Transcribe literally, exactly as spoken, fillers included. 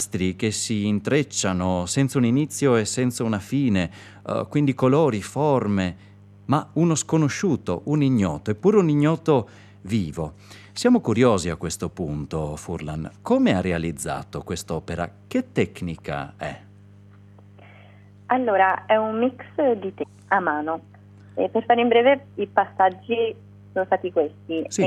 nastri che si intrecciano senza un inizio e senza una fine, uh, quindi colori, forme, ma uno sconosciuto, un ignoto, eppure un ignoto vivo. Siamo curiosi a questo punto, Furlan. Come ha realizzato quest'opera? Che tecnica è? Allora, è un mix di te a mano. E per fare in breve, i passaggi sono stati questi. Sì.